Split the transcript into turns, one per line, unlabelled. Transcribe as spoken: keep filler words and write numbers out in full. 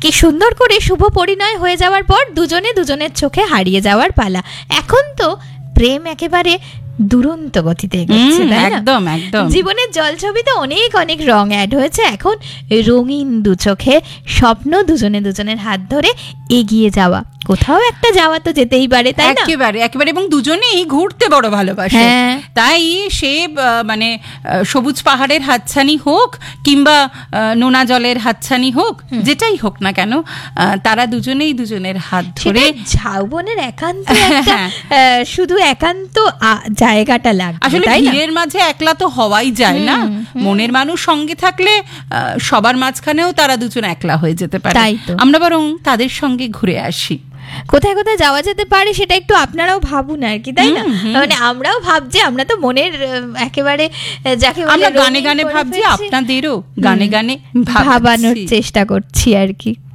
কি সুন্দর করে শুভ পরিণয় হয়ে যাওয়ার পর দুজনে দুজনের চোখে হারিয়ে যাওয়ার পালা। এখন তো প্রেম একেবারে দুরন্ত গতিতে এগোচ্ছে, তাই না?
একদম একদম।
জীবনের জলছবিতে অনেক অনেক রং অ্যাড হয়েছে। এখন রঙিন দু চোখে স্বপ্ন, দুজনে দুজনের হাত ধরে এগিয়ে যাওয়া, কোথাও একটা যাওয়া তো যেতেই পারে, তাই না?
একেবারে একেবারে। এবং দুজনেই ঘুরতে বড় ভালোবাসে। তাই সে মানে সবুজ পাহাড়ের হাতছানি হোক কিংবা নোনা জলের হাতছানি হোক, যেটাই হোক না কেন, তারা দুজনেই দুজনের হাত ধরে
ঝাউবনের একান্ত শুধু একান্ত জায়গাটা লাগবে।
আসলে ভিড়ের মাঝে একলা তো হওয়াই যায় না, মনের মানুষ সঙ্গে থাকলে সবার মাঝখানেও তারা দুজন একলা হয়ে যেতে পারে। আমরা বরং তাদের সঙ্গে ঘুরে আসি।
কোথায় কোথায় যাওয়া যেতে পারে সেটা একটু আপনারাও ভাবুন আর কি, তাই না? মানে আমরাও ভাবছি, আমরা তো মনের একেবারে যাকে
আমরা গানে গানে ভাবছি, আপনাদেরও গানে গানে
ভাবানোর চেষ্টা করছি আর কি।